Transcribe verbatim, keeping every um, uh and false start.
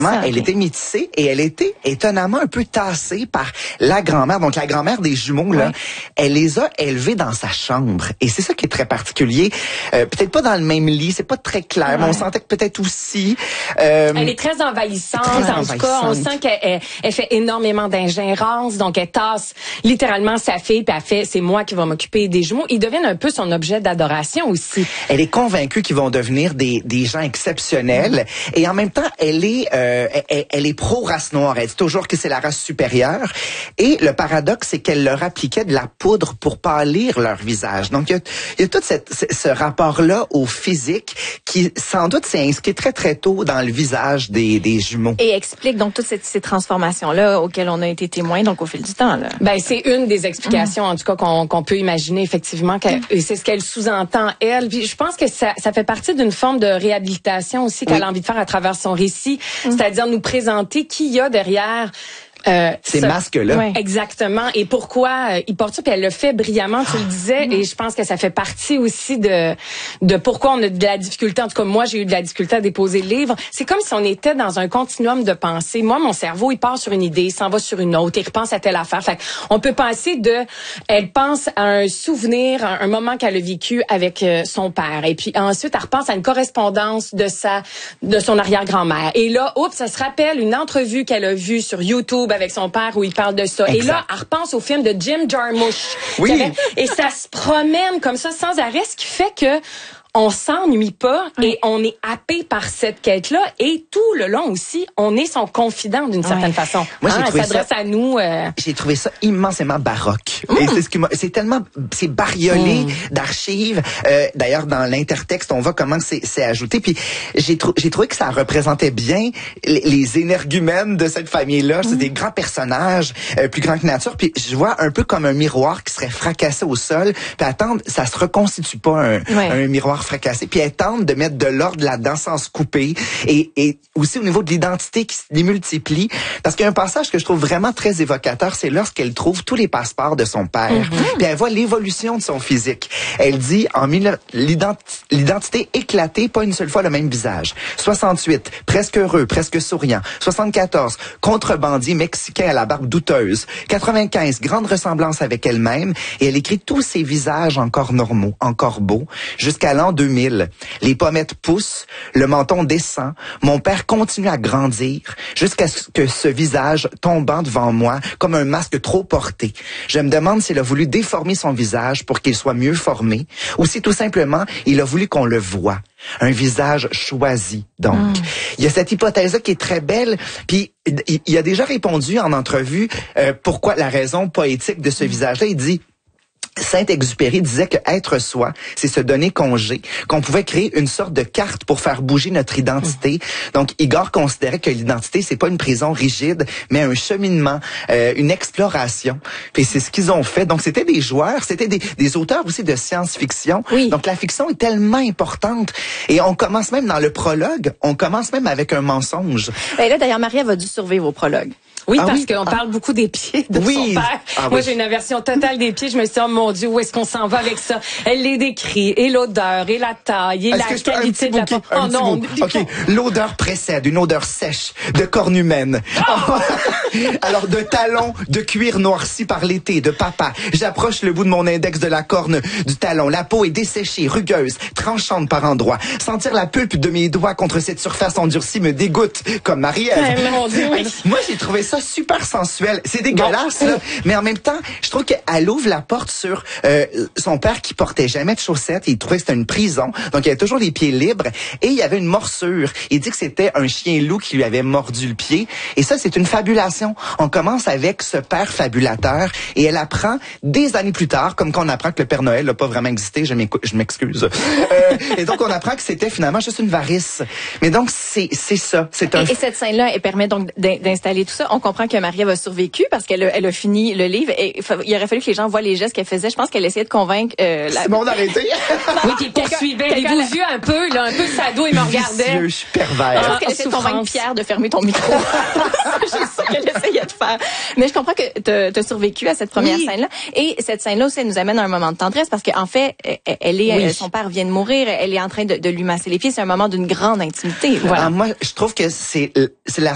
Ça, elle okay. était métissée et elle était étonnamment un peu tassée par la grand-mère. Donc, la grand-mère des jumeaux, là, ouais. elle les a élevés dans sa chambre. Et c'est ça qui est très particulier. Euh, peut-être pas dans le même lit, c'est pas très clair, ouais. mais on sentait que peut-être aussi... Euh, elle est très envahissante. Très en envahissante. Tout cas, on sent qu'elle elle, elle fait énormément d'ingérence. Donc, elle tasse littéralement sa fille, puis elle fait, c'est moi qui vais m'occuper des jumeaux. Ils deviennent un peu son objet d'adoration aussi. Elle est convaincue qu'ils vont devenir des, des gens exceptionnels. Mmh. Et en même temps, elle est... Euh, Euh, elle, elle est pro-race noire. Elle dit toujours que c'est la race supérieure. Et le paradoxe, c'est qu'elle leur appliquait de la poudre pour pâlir leur visage. Donc, il y a, il y a tout cette, ce rapport-là au physique qui, sans doute, s'est inscrit très, très tôt dans le visage des, des jumeaux. Et explique donc toutes ces, ces transformations-là auxquelles on a été témoins donc au fil du temps. Là. Ben, c'est une des explications, mmh. en tout cas, qu'on, qu'on peut imaginer, effectivement. Mmh. Et c'est ce qu'elle sous-entend, elle. Puis je pense que ça, ça fait partie d'une forme de réhabilitation aussi qu'elle oui. a envie de faire à travers son récit. Mmh. C'est-à-dire nous présenter qui y a derrière Euh, Ces masques-là. Ouais. Exactement. Et pourquoi euh, il porte ça, puis elle le fait brillamment, tu le disais, et je pense que ça fait partie aussi de de pourquoi on a de la difficulté. En tout cas, moi, j'ai eu de la difficulté à déposer le livre. C'est comme si on était dans un continuum de pensée. Moi, mon cerveau, il part sur une idée, il s'en va sur une autre, il repense à telle affaire. Fait on peut penser de... Elle pense à un souvenir, à un moment qu'elle a vécu avec euh, son père. Et puis ensuite, elle repense à une correspondance de sa de son arrière-grand-mère. Et là, oups, ça se rappelle une entrevue qu'elle a vue sur YouTube avec son père où il parle de ça. Exact. Et là, elle repense au film de Jim Jarmusch. Oui. Avait, et ça se promène comme ça sans arrêt, ce qui fait que on s'ennuie pas oui. et on est happé par cette quête-là. Et tout le long aussi, on est son confident d'une certaine oui. façon. Moi, j'ai hein, trouvé elle s'adresse ça, à nous. Euh... J'ai trouvé ça immensément baroque. Mmh. Et c'est ce qui m'a, c'est tellement, c'est bariolé mmh. d'archives. Euh, d'ailleurs, dans l'intertexte, on voit comment c'est, c'est ajouté. Puis j'ai, trou- j'ai trouvé que ça représentait bien les, les énergumènes de cette famille-là. Mmh. C'est des grands personnages, euh, plus grands que nature. Puis je vois un peu comme un miroir qui serait fracassé au sol. Puis attendre, ça se reconstitue pas un, oui. un miroir fracassé, puis elle tente de mettre de l'ordre là-dedans sans se couper, et, et aussi au niveau de l'identité qui se démultiplie, parce qu'il y a un passage que je trouve vraiment très évocateur, c'est lorsqu'elle trouve tous les passeports de son père, mm-hmm. puis elle voit l'évolution de son physique. Elle dit, en mille, l'identi- l'identité éclatée, pas une seule fois le même visage. soixante-huit, presque heureux, presque souriant. soixante-quatorze, contrebandier mexicain à la barbe douteuse. quatre-vingt-quinze, grande ressemblance avec elle-même, et elle écrit tous ses visages encore normaux, encore beaux, jusqu'à l'an deux mille. Les pommettes poussent, le menton descend, mon père continue à grandir jusqu'à ce que ce visage tombant devant moi comme un masque trop porté. Je me demande s'il a voulu déformer son visage pour qu'il soit mieux formé ou si tout simplement il a voulu qu'on le voie. Un visage choisi, donc. Mm. Il y a cette hypothèse-là qui est très belle, puis il a déjà répondu en entrevue euh, pourquoi la raison poétique de ce mm. visage-là. Il dit... Saint-Exupéry disait que être soi, c'est se donner congé, qu'on pouvait créer une sorte de carte pour faire bouger notre identité. Mmh. Donc, Igor considérait que l'identité, c'est pas une prison rigide, mais un cheminement, euh, une exploration. Puis c'est ce qu'ils ont fait. Donc, c'était des joueurs, c'était des, des auteurs aussi de science-fiction. Oui. Donc, la fiction est tellement importante. Et on commence même dans le prologue, on commence même avec un mensonge. Et là, d'ailleurs, Marie-Ève a dû survivre au prologue. Oui, ah parce oui? qu'on ah. parle beaucoup des pieds de oui. son père. Ah Moi, oui. j'ai une aversion totale des pieds. Je me suis dit, oh mon Dieu, où est-ce qu'on s'en va avec ça? Elle les décrit, et l'odeur, et la taille, et est-ce la qualité de la peau. Oh non, OK. L'odeur précède, une odeur sèche, de corne humaine. Oh! Alors, de talons de cuir noirci par l'été, de papa. J'approche le bout de mon index de la corne du talon. La peau est desséchée, rugueuse, tranchante par endroits. Sentir la pulpe de mes doigts contre cette surface endurcie me dégoûte, comme Marie-Ève. Ouais, mon Dieu, oui. Moi, j'ai trouvé ça super sensuel. C'est dégueulasse, bon. là. Mais en même temps, je trouve qu'elle ouvre la porte sur euh, son père qui portait jamais de chaussettes. Il trouvait que c'était une prison. Donc, il avait toujours les pieds libres. Et il y avait une morsure. Il dit que c'était un chien-loup qui lui avait mordu le pied. Et ça, c'est une fabulation. On commence avec ce père fabulateur. Et elle apprend, des années plus tard, comme qu'on apprend que le Père Noël n'a pas vraiment existé, je m'excuse. Euh, et donc, on apprend que c'était finalement juste une varice. Mais donc, c'est c'est ça. C'est un... et, et cette scène-là, elle permet donc d'installer tout ça. On comprend que Marie-Ève a survécu parce qu'elle a, elle a fini le livre. Et il aurait fallu que les gens voient les gestes qu'elle faisait. Je pense qu'elle essayait de convaincre... Euh, la... C'est bon d'arrêter. Oui, puis elle suivait. Les beaux yeux un peu, là, un peu sado, il me regardait. Je suis pervers. Je pense qu'elle essayait de convaincre Pierre de fermer ton micro. C'est ça qu'elle essayait de faire. Mais je comprends que t'as, t'as survécu à cette première oui. scène-là. Et cette scène-là aussi, elle nous amène à un moment de tendresse parce qu'en fait, elle est, oui. son père vient de mourir, elle est en train de, de lui masser les pieds. C'est un moment d'une grande intimité. Voilà. Alors, moi, je trouve que c'est, c'est la